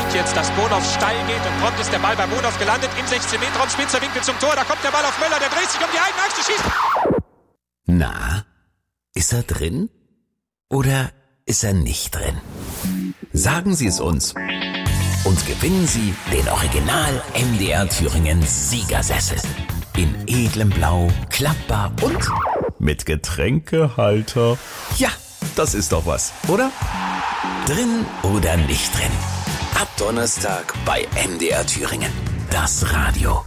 jetzt, dass Bonhoff steil geht und prompt ist der Ball bei Bonhoff gelandet im 16-Meter-Raum, spitzer Winkel zum Tor, da kommt der Ball auf Möller, der dreht sich um die eigene Achse, schießt. Na, ist er drin? Oder ist er nicht drin? Sagen Sie es uns und gewinnen Sie den Original MDR Thüringen Siegersessel. In edlem Blau, klappbar und mit Getränkehalter. Ja, das ist doch was, oder? Drin oder nicht drin? Ab Donnerstag bei MDR Thüringen. Das Radio.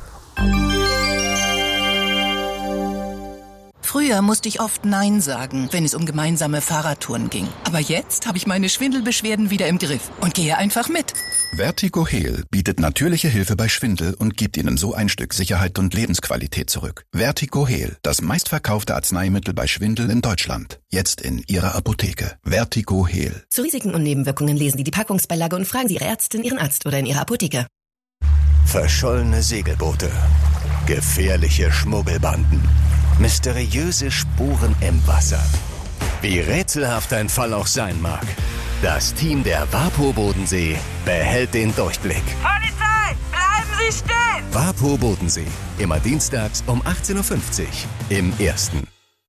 Früher musste ich oft Nein sagen, wenn es um gemeinsame Fahrradtouren ging. Aber jetzt habe ich meine Schwindelbeschwerden wieder im Griff und gehe einfach mit. Vertigo Heal bietet natürliche Hilfe bei Schwindel und gibt Ihnen so ein Stück Sicherheit und Lebensqualität zurück. Vertigo Heal, das meistverkaufte Arzneimittel bei Schwindel in Deutschland. Jetzt in Ihrer Apotheke. Vertigo Heal. Zu Risiken und Nebenwirkungen lesen Sie die Packungsbeilage und fragen Sie Ihre Ärztin, Ihren Arzt oder in Ihrer Apotheke. Verschollene Segelboote, gefährliche Schmuggelbanden, mysteriöse Spuren im Wasser. Wie rätselhaft ein Fall auch sein mag, das Team der WaPo Bodensee behält den Durchblick. Polizei, bleiben Sie stehen! WaPo Bodensee, immer dienstags um 18.50 Uhr im Ersten.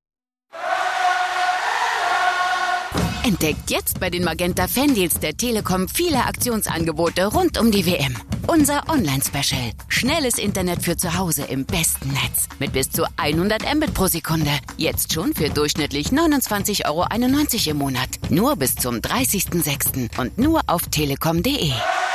Entdeckt jetzt bei den Magenta Fandeals der Telekom viele Aktionsangebote rund um die WM. Unser Online-Special. Schnelles Internet für zu Hause im besten Netz. Mit bis zu 100 Mbit pro Sekunde. Jetzt schon für durchschnittlich 29,91 € im Monat. Nur bis zum 30.06. und nur auf telekom.de.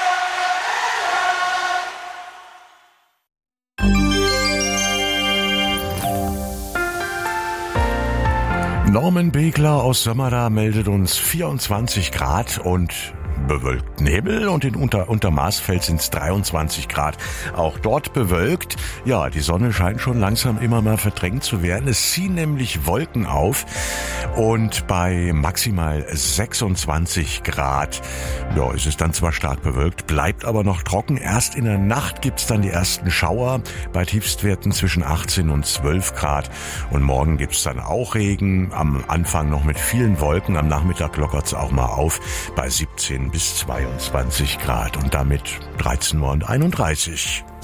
Norman Begler aus Sömmerda meldet uns 24 Grad und bewölkten Himmel und in Untermaßfeld sind es 23 Grad. Auch dort bewölkt. Ja, die Sonne scheint schon langsam immer mal verdrängt zu werden. Es ziehen nämlich Wolken auf und bei maximal 26 Grad, ja, ist es dann zwar stark bewölkt, bleibt aber noch trocken. Erst in der Nacht gibt's dann die ersten Schauer bei Tiefstwerten zwischen 18 und 12 Grad. Und morgen gibt's dann auch Regen. Am Anfang noch mit vielen Wolken. Am Nachmittag lockert's auch mal auf bei 17 bis 22 Grad und damit 13:31 Uhr.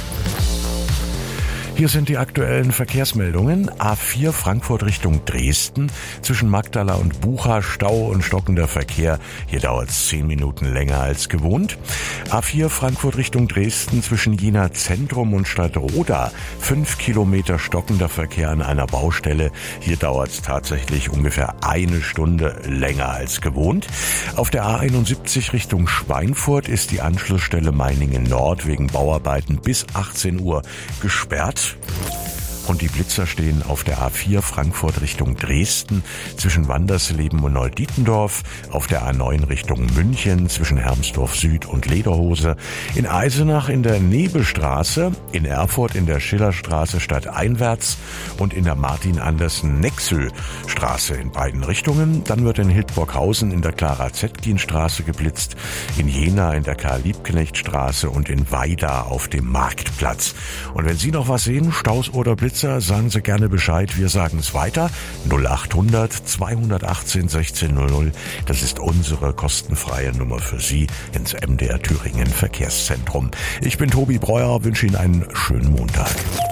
Hier sind die aktuellen Verkehrsmeldungen. A4 Frankfurt Richtung Dresden. Zwischen Magdala und Bucha Stau und stockender Verkehr. Hier dauert es 10 Minuten länger als gewohnt. A4 Frankfurt Richtung Dresden zwischen Jena Zentrum und Stadtroda. 5 Kilometer stockender Verkehr an einer Baustelle. Hier dauert es tatsächlich ungefähr 1 Stunde länger als gewohnt. Auf der A71 Richtung Schweinfurt ist die Anschlussstelle Meiningen Nord wegen Bauarbeiten bis 18 Uhr gesperrt. Und die Blitzer stehen auf der A4 Frankfurt Richtung Dresden zwischen Wandersleben und Neudietendorf, auf der A9 Richtung München zwischen Hermsdorf Süd und Lederhose, in Eisenach in der Nebelstraße, in Erfurt in der Schillerstraße stadteinwärts und in der Martin-Andersen-Nexö-Straße in beiden Richtungen. Dann wird in Hildburghausen in der Clara-Zetkin-Straße geblitzt, in Jena in der Karl-Liebknecht-Straße und in Weida auf dem Marktplatz. Und wenn Sie noch was sehen, Staus oder Blitzer, sagen Sie gerne Bescheid. Wir sagen es weiter. 0800 218 1600. Das ist unsere kostenfreie Nummer für Sie ins MDR Thüringen Verkehrszentrum. Ich bin Tobi Breuer, wünsche Ihnen einen schönen Montag.